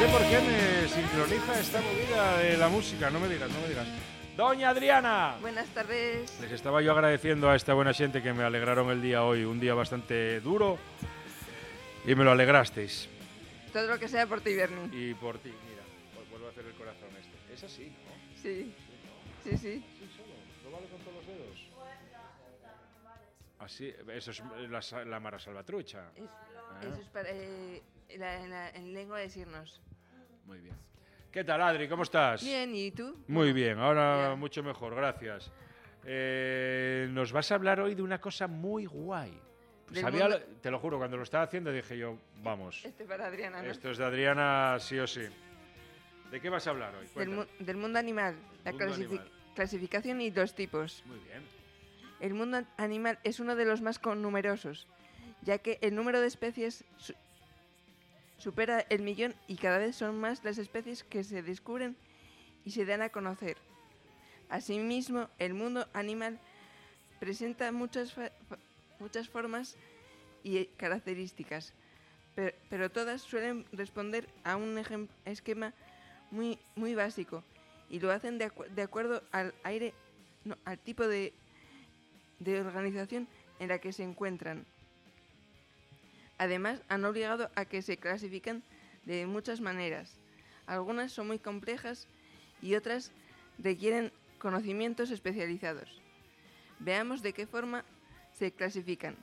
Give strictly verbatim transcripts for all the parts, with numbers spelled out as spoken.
sé por qué me sincroniza esta movida de la música. No me digas, no me digas. Doña Adriana. Buenas tardes. Les estaba yo agradeciendo a esta buena gente que me alegraron el día hoy. Un día bastante duro. Y me lo alegrasteis. Todo lo que sea por ti, Berni. Y por ti, mira. Os vuelvo a hacer el corazón este. Es así, ¿no? Sí. Sí, sí. Sí, solo. ¿No vale con todos los dedos? Así, eso es la, la Mara Salvatrucha. Es, Ah. Eso es para, eh, la, la, en lengua de signos. Muy bien. ¿Qué tal, Adri? ¿Cómo estás? Bien, ¿y tú? Muy bien, ahora Ya. mucho mejor, gracias. Eh, nos vas a hablar hoy de una cosa muy guay. Del Sabía, mundo- te lo juro, cuando lo estaba haciendo dije yo, vamos, Este para Adriana, ¿no? esto es de Adriana sí o sí. ¿De qué vas a hablar hoy? Del, Cuéntame. mu- del mundo animal, la Mundo clasifi- animal. clasificación y los tipos. Muy bien. El mundo an- animal es uno de los más con- numerosos, ya que el número de especies su- supera el millón y cada vez son más las especies que se descubren y se dan a conocer. Asimismo, el mundo animal presenta muchas, fa- fa- muchas formas y eh, características, pero, pero todas suelen responder a un ejem- esquema muy, muy básico y lo hacen de, acu- de acuerdo al aire, no, al tipo de, de organización en la que se encuentran. Además, han obligado a que se clasifican de muchas maneras. Algunas son muy complejas y otras requieren conocimientos especializados. Veamos de qué forma se clasifican.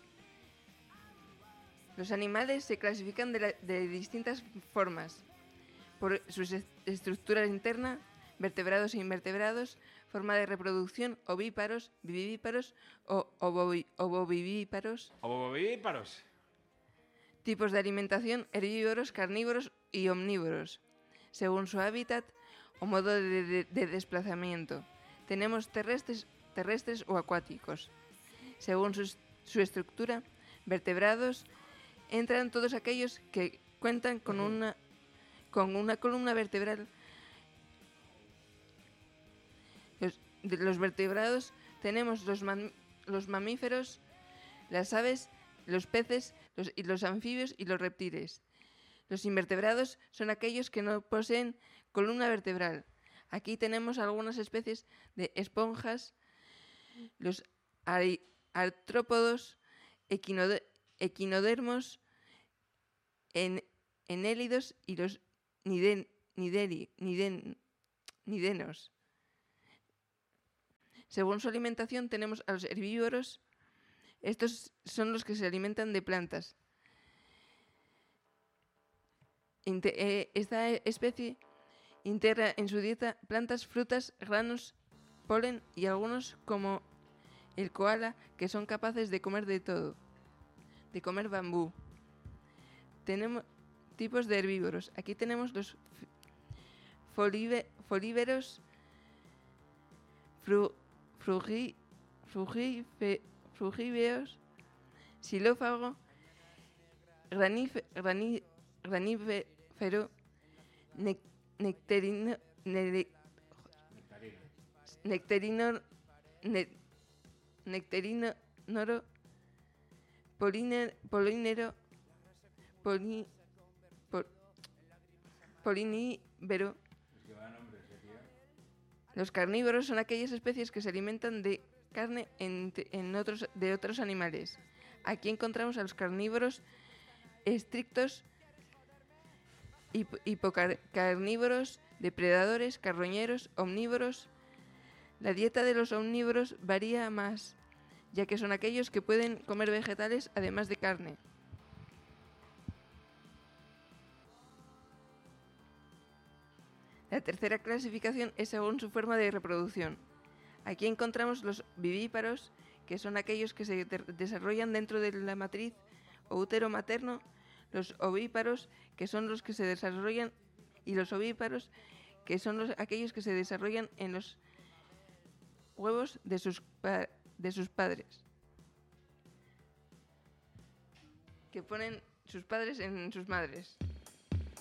Los animales se clasifican de, la- de distintas formas. Por su es- estructura interna, vertebrados e invertebrados, forma de reproducción, ovíparos, vivíparos o ovovi- ovovivíparos, Ovovivíparos. tipos de alimentación, herbívoros, carnívoros y omnívoros, según su hábitat o modo de, de- de desplazamiento. Tenemos terrestres, terrestres o acuáticos. Según su, es- su estructura, vertebrados, entran todos aquellos que cuentan con Ujú. una, con una columna vertebral. Los, de los vertebrados tenemos los, mam- los mamíferos, las aves, los peces los, y los anfibios y los reptiles. Los invertebrados son aquellos que no poseen columna vertebral. Aquí tenemos algunas especies de esponjas, los ari- artrópodos, equinode- equinodermos, en, enélidos y los niden- nideri- niden- nidenos. Según su alimentación tenemos a los herbívoros. Estos son los que se alimentan de plantas. Inte- eh, esta especie integra en su dieta plantas, frutas, granos, polen y algunos, como el koala, que son capaces de comer de todo, de comer bambú. Tenemos tipos de herbívoros. Aquí tenemos los f- folive- folíveros, fru- frugi- frugife- frugíveos, xilófago, granife- grani- granífero, nec- nectarino, ne- nectarino, ne- nectarino, noro, poliner- polinero, poli- pol- polinífero. Los carnívoros son aquellas especies que se alimentan de carne en, en otros, de otros animales. Aquí encontramos a los carnívoros estrictos, hip- hipocarnívoros, depredadores, carroñeros, omnívoros. La dieta de los omnívoros varía más, ya que son aquellos que pueden comer vegetales además de carne. La tercera clasificación es según su forma de reproducción. Aquí encontramos los vivíparos, que son aquellos que se de- desarrollan dentro de la matriz o útero materno, los ovíparos, que son los que se desarrollan, y los ovíparos, que son los, aquellos que se desarrollan en los huevos de sus, pa- de sus padres, que ponen sus padres en sus madres.